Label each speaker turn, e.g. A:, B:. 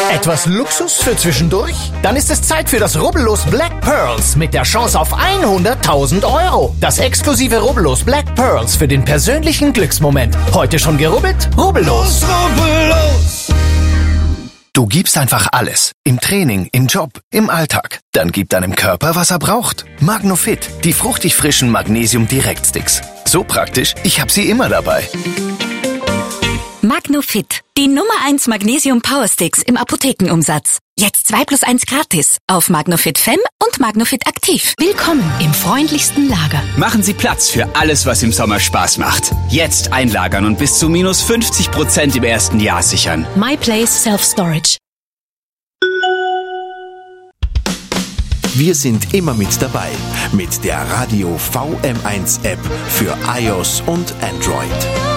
A: Etwas Luxus für zwischendurch? Dann ist es Zeit für das Rubbellos Black Pearls mit der Chance auf 100.000 Euro. Das exklusive Rubbellos Black Pearls für den persönlichen Glücksmoment. Heute schon gerubbelt? Rubbellos!
B: Rubbellos!
C: Du gibst einfach alles. Im Training, im Job, im Alltag. Dann gib deinem Körper, was er braucht. Magnofit, die fruchtig frischen Magnesium-Direktsticks. So praktisch, ich hab sie immer dabei.
D: Magnofit, die Nummer 1 Magnesium Powersticks im Apothekenumsatz. Jetzt 2+1 gratis auf Magnofit Fem und Magnofit Aktiv.
E: Willkommen im freundlichsten Lager.
F: Machen Sie Platz für alles, was im Sommer Spaß macht. Jetzt einlagern und bis zu minus 50% im ersten Jahr sichern.
E: MyPlace Self-Storage.
G: Wir sind immer mit dabei mit der Radio VM1 App für iOS und Android.